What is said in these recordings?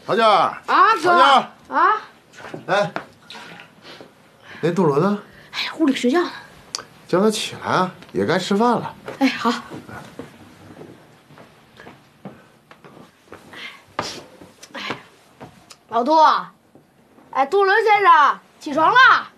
陶娟儿啊，哥啊， 啊， 那杜伦呢？ 哎，屋里睡觉呢。 叫他起来啊，也该吃饭了。 哎，好。哎，老杜，哎，杜伦先生，起床了。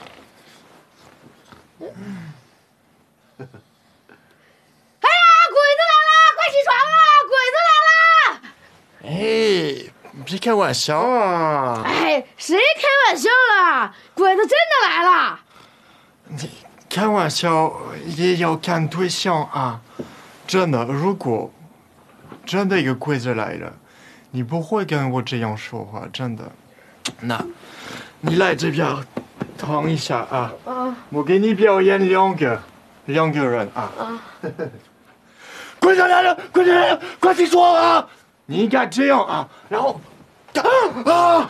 哎呀，鬼子来了！快起床啊！鬼子来了！ 哎，别开玩笑啊！ 哎，谁开玩笑了？鬼子真的来了！ 你开玩笑也要看对象啊！真的，如果真的一个鬼子来了，你不会跟我这样说话，真的。那，你来这边躺一下啊！我给你表演两个人啊！鬼子来了！鬼子来了！快起床啊！你应该这样啊，然后啊！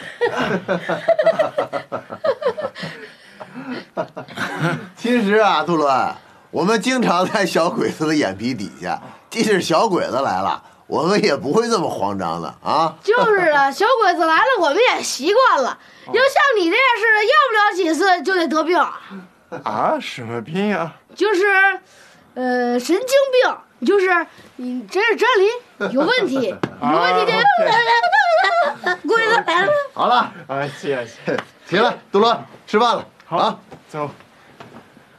其实啊，杜伦，我们经常在小鬼子的眼皮底下，即使小鬼子来了，我们也不会这么慌张的啊。 就是啊，小鬼子来了，我们也习惯了。要像你这样似的，要不了几次就得得病。 啊，什么病啊？ 就是，神经病，就是你这里有问题，有问题的。鬼子来了。 好了， 啊，谢谢。 起来，杜伦，吃饭了。 好， 啊， 走。